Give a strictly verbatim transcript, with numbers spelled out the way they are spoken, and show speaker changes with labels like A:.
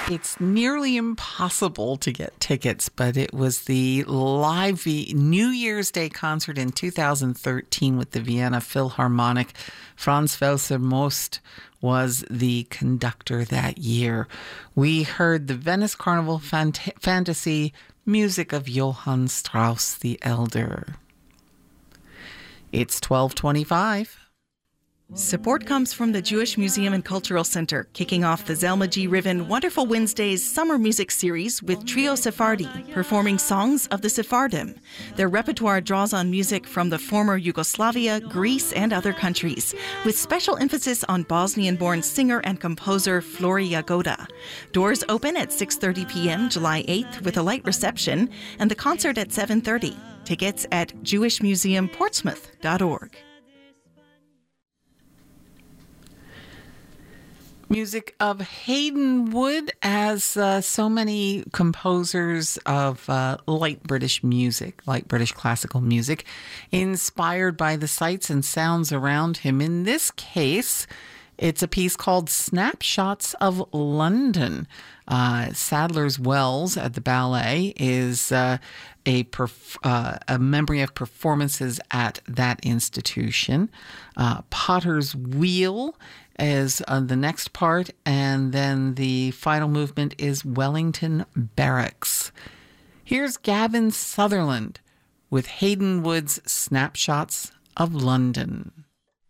A: It's nearly impossible to get tickets, but it was the live v- New Year's Day concert in two thousand thirteen with the Vienna Philharmonic. Franz Welser Most was the conductor that year. We heard the Venice Carnival Fant- Fantasy, music of Johann Strauss the Elder. It's twelve twenty-five.
B: Support comes from the Jewish Museum and Cultural Center, kicking off the Zelma G. Riven Wonderful Wednesdays summer music series with Trio Sephardi, performing songs of the Sephardim. Their repertoire draws on music from the former Yugoslavia, Greece, and other countries, with special emphasis on Bosnian-born singer and composer Flori Jagoda. Doors open at six thirty p.m. July eighth with a light reception, and the concert at seven thirty. Tickets at jewish museum portsmouth dot org.
A: Music of Hayden Wood, as uh, so many composers of uh, light British music, light British classical music, inspired by the sights and sounds around him. In this case, it's a piece called Snapshots of London. Uh, Sadler's Wells at the ballet is uh, a perf- uh, a memory of performances at that institution. Uh, Potter's Wheel is uh, the next part, and then the final movement is Wellington Barracks. Here's Gavin Sutherland with Hayden Wood's Snapshots of London.